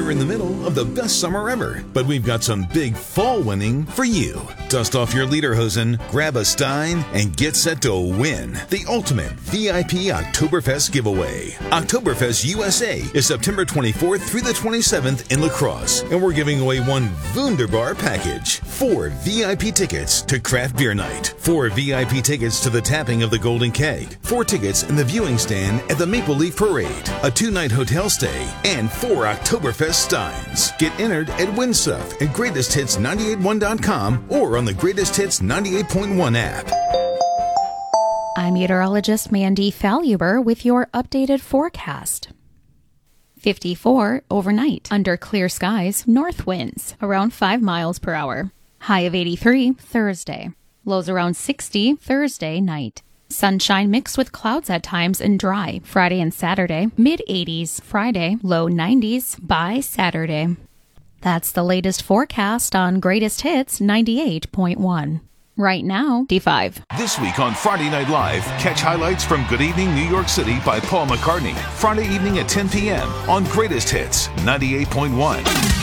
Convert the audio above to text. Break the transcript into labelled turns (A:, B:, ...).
A: We're in the middle of the best summer ever, but we've got some big fall winning for you. Dust off your lederhosen, grab a Stein, and get set to win the ultimate VIP Oktoberfest giveaway. Oktoberfest USA is September 24th through the 27th in La Crosse, and we're giving away one Wunderbar package. 4 VIP tickets to Craft Beer Night, 4 VIP tickets to the tapping of the Golden Keg, 4 tickets in the viewing stand at the Maple Leaf Parade, a 2-night hotel stay, and 4 Oktoberfest Steins. Get entered at Win Stuff at GreatestHits981.com or on the Greatest Hits 98.1 app.
B: I'm meteorologist Mandy Faluber with your updated forecast. 54 overnight, under clear skies, north winds around 5 miles per hour. High of 83 Thursday. Lows around 60 Thursday night. Sunshine mixed with clouds at times and dry Friday and Saturday. Mid-80s Friday, low 90s by Saturday. That's the latest forecast on Greatest Hits 98.1. Right now, D5.
A: This week on Friday Night Live, catch highlights from Good Evening New York City by Paul McCartney. Friday evening at 10 p.m. on Greatest Hits 98.1.